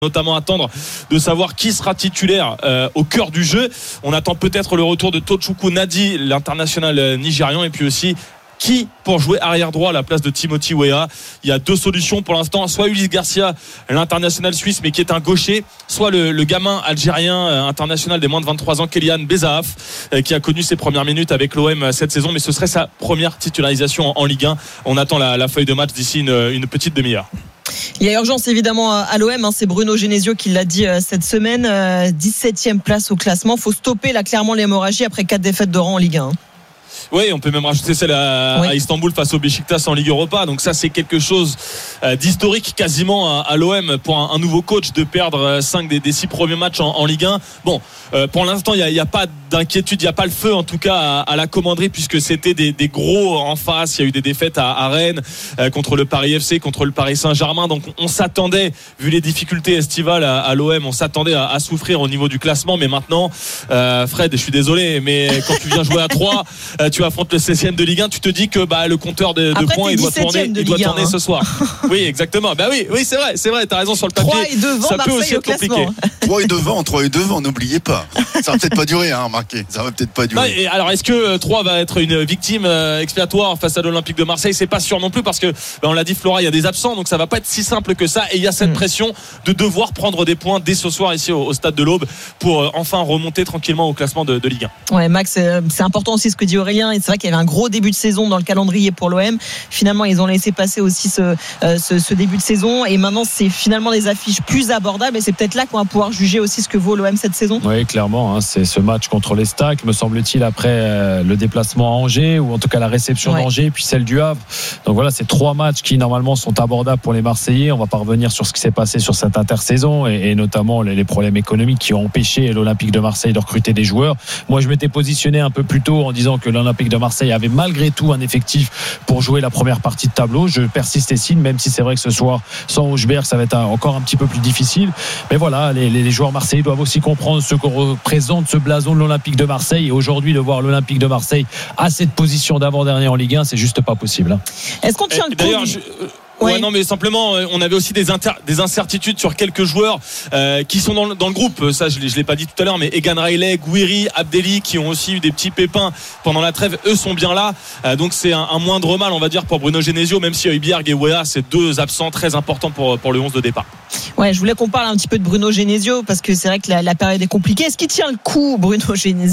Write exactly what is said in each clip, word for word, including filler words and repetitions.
Notamment attendre de savoir qui sera titulaire euh, au cœur du jeu. On attend peut-être le retour de Tochukwu Nadi, l'international euh, nigérian, et puis aussi qui pour jouer arrière droit à la place de Timothy Weah. Il y a deux solutions pour l'instant, soit Ulysse Garcia, l'international suisse mais qui est un gaucher, soit le, le gamin algérien euh, international des moins de vingt-trois ans, Kélian Bezaaf, euh, qui a connu ses premières minutes avec l'O M cette saison, mais ce serait sa première titularisation en, en Ligue un. On attend la, la feuille de match d'ici une, une petite demi-heure. Il y a urgence évidemment à l'O M, hein, c'est Bruno Genesio qui l'a dit euh, cette semaine, euh, dix-septième place au classement, faut stopper là clairement l'hémorragie après quatre défaites de rang en Ligue un. Oui, on peut même rajouter celle à, oui. à Istanbul face au Beşiktaş en Ligue Europa. Donc ça, c'est quelque chose euh, d'historique quasiment à, à l'O M pour un, un nouveau coach de perdre cinq des, des six premiers matchs en, en Ligue un. Bon, euh, pour l'instant, il n'y a, a pas d'inquiétude, il n'y a pas le feu en tout cas à, à la commanderie puisque c'était des, des gros en face. Il y a eu des défaites à, à Rennes euh, contre le Paris F C, contre le Paris Saint-Germain. Donc on s'attendait, vu les difficultés estivales à, à l'O M, on s'attendait à, à souffrir au niveau du classement. Mais maintenant, euh, Fred, je suis désolé, mais quand tu viens jouer à trois, euh, tu affrontes le seizième de Ligue un, tu te dis que bah, le compteur de, de points il doit tourner, il doit tourner hein. ce soir. Oui, exactement. Bah oui, oui, c'est vrai, c'est vrai, t'as raison sur le papier. trois et devant, ça Marseille peut aussi être compliqué. trois et devant, trois et devant, n'oubliez pas. Ça va peut-être pas durer, hein, remarquez. Ça va peut-être pas durer. Non, et alors, est-ce que trois va être une victime euh, expiatoire face à l'Olympique de Marseille? C'est pas sûr non plus parce que, bah, on l'a dit, Flora, il y a des absents, donc ça va pas être si simple que ça. Et il y a cette mmh. pression de devoir prendre des points dès ce soir ici au, au stade de l'Aube pour euh, enfin remonter tranquillement au classement de, de Ligue un. Ouais, Max, c'est, c'est important aussi ce que dit Aurélien. Et c'est vrai qu'il y avait un gros début de saison dans le calendrier pour l'O M. Finalement, ils ont laissé passer aussi ce, euh, ce, ce début de saison. Et maintenant, c'est finalement des affiches plus abordables. Et c'est peut-être là qu'on va pouvoir juger aussi ce que vaut l'O M cette saison. Oui, clairement. Hein, c'est ce match contre les Stacks, me semble-t-il, après euh, le déplacement à Angers, ou en tout cas la réception ouais. d'Angers, puis celle du Havre. Donc voilà, c'est trois matchs qui normalement sont abordables pour les Marseillais. On va pas revenir sur ce qui s'est passé sur cette intersaison et, et notamment les, les problèmes économiques qui ont empêché l'Olympique de Marseille de recruter des joueurs. Moi, je m'étais positionné un peu plus tôt en disant que l'Olympique de Marseille avait malgré tout un effectif pour jouer la première partie de tableau. Je persiste et signe, même si c'est vrai que ce soir sans Hochberg ça va être encore un petit peu plus difficile, mais voilà, les, les joueurs marseillais doivent aussi comprendre ce que représente ce blason de l'Olympique de Marseille, et aujourd'hui de voir l'Olympique de Marseille à cette position d'avant-dernier en Ligue un, c'est juste pas possible. Est-ce qu'on tient le coup d'ailleurs, je... Ouais, ouais, non, mais simplement, on avait aussi des, inter- des incertitudes sur quelques joueurs euh, qui sont dans le, dans le groupe. Ça, je ne l'ai pas dit tout à l'heure, mais Egan Riley, Gouiri, Abdelli, qui ont aussi eu des petits pépins pendant la trêve, eux sont bien là. Euh, donc c'est un, un moindre mal, on va dire, pour Bruno Genesio, même si Højbjerg et Weah, c'est deux absents très importants pour, pour le onze de départ. Ouais, je voulais qu'on parle un petit peu de Bruno Genesio parce que c'est vrai que la, la période est compliquée. Est-ce qu'il tient le coup, Bruno Genesio ?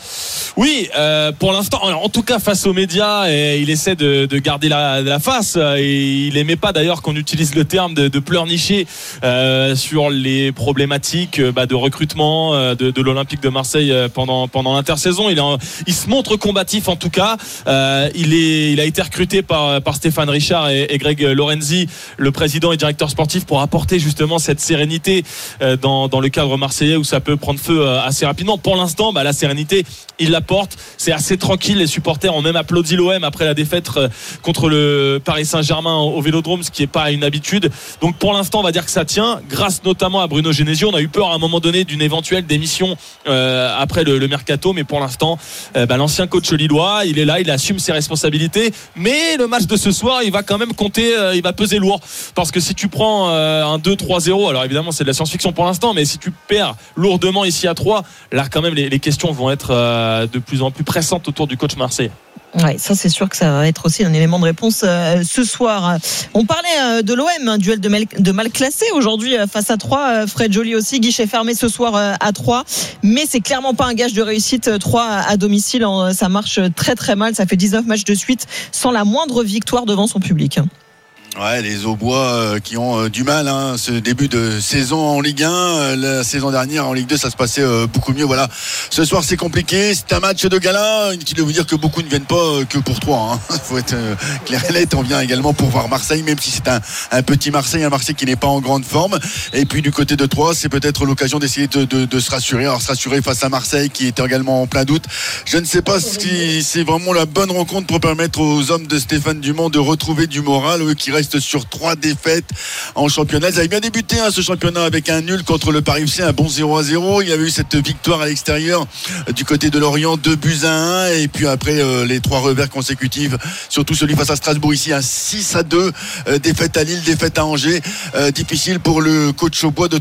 Oui, euh, pour l'instant, en tout cas face aux médias, et il essaie de, de garder la, la face. Et il aimait pas d'ailleurs qu'on utilise le terme de, de pleurnicher euh, sur les problématiques bah, de recrutement euh, de, de l'Olympique de Marseille pendant pendant l'intersaison. Il, en, il se montre combatif en tout cas. Euh, il est, il a été recruté par par Stéphane Richard et, et Greg Lorenzi, le président et directeur sportif, pour apporter justement cette sérénité euh, dans dans le cadre marseillais où ça peut prendre feu euh, assez rapidement. Pour l'instant, bah, la sérénité, il la porte, c'est assez tranquille. Les supporters ont même applaudi l'O M après la défaite contre le Paris Saint-Germain au Vélodrome, ce qui n'est pas une habitude. Donc pour l'instant, on va dire que ça tient, grâce notamment à Bruno Genesio. On a eu peur à un moment donné d'une éventuelle démission euh, après le, le mercato, mais pour l'instant, euh, bah, l'ancien coach lillois, il est là, il assume ses responsabilités. Mais le match de ce soir, il va quand même compter, euh, il va peser lourd, parce que si tu prends euh, un deux trois zéro, alors évidemment c'est de la science-fiction pour l'instant, mais si tu perds lourdement ici à trois, là quand même les, les questions vont être euh, de plus en plus pressante autour du coach marseillais. Ouais, ça c'est sûr que ça va être aussi un élément de réponse euh, ce soir. On parlait euh, de l'O M, un duel de mal, de mal classé aujourd'hui euh, face à Troyes. Euh, Fred Joly aussi, guichet fermé ce soir euh, à Troyes, mais c'est clairement pas un gage de réussite. euh, Troyes à, à domicile, en, ça marche très très mal. Ça fait dix-neuf matchs de suite sans la moindre victoire devant son public. Ouais, les Aubois euh, qui ont euh, du mal, hein, ce début de saison en Ligue un. Euh, la saison dernière en Ligue deux, ça se passait euh, beaucoup mieux. Voilà, ce soir c'est compliqué. C'est un match de gala. Inutile de vous dire que beaucoup ne viennent pas euh, que pour toi. Il hein. faut être euh, clair et net. On vient également pour voir Marseille, même si c'est un, un petit Marseille, un Marseille qui n'est pas en grande forme. Et puis du côté de Troyes, c'est peut-être l'occasion d'essayer de, de, de se rassurer. Alors se rassurer face à Marseille, qui était également en plein doute. Je ne sais pas si c'est vraiment la bonne rencontre pour permettre aux hommes de Stéphane Dumont de retrouver du moral, eux qui restent reste sur trois défaites en championnat. Ils avaient bien débuté hein, ce championnat avec un nul contre le Paris F C, un bon zéro à zéro. Il y avait eu cette victoire à l'extérieur euh, du côté de Lorient, deux buts à un, et puis après euh, les trois revers consécutifs, surtout celui face à Strasbourg ici, un six à deux, euh, défaite à Lille, défaite à Angers. Euh, difficile pour le coach Aubois de